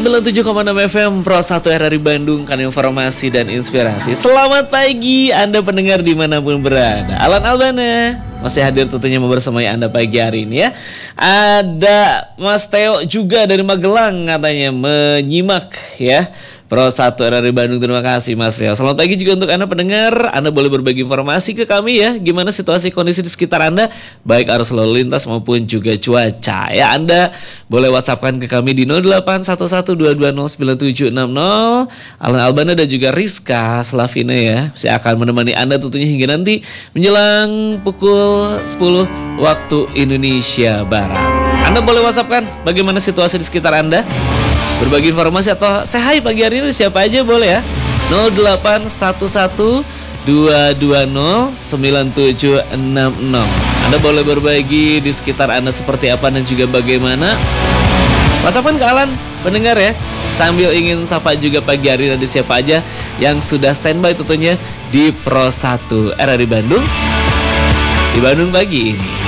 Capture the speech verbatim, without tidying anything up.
sembilan puluh tujuh koma enam F M Pro satu R R I Bandung, kan informasi dan inspirasi. Selamat pagi Anda pendengar dimanapun berada. Alan Albana masih hadir tentunya membersamai Anda pagi hari ini ya. Ada Mas Theo juga dari Magelang katanya menyimak ya Pro satu R R I Bandung. Terima kasih Mas Theo. Selamat pagi juga untuk Anda pendengar. Anda boleh berbagi informasi ke kami ya, gimana situasi kondisi di sekitar Anda, baik arus lalu lintas maupun juga cuaca ya. Anda boleh WhatsAppkan ke kami di nol delapan satu satu dua dua nol sembilan tujuh enam nol. Alan Albana dan juga Rizka Slavina ya, saya akan menemani Anda tentunya hingga nanti menjelang pukul sepuluh waktu Indonesia Barat. Anda boleh WhatsAppkan bagaimana situasi di sekitar Anda, berbagi informasi atau say hi pagi hari ini siapa aja boleh ya. nol delapan satu satu dua dua nol sembilan tujuh enam nol. Anda boleh berbagi di sekitar Anda seperti apa dan juga bagaimana. WhatsApp-an ke Alan pendengar ya, sambil ingin sapa juga pagi hari nanti siapa aja yang sudah standby tentunya di Pro satu R R I Bandung di Bandung pagi ini.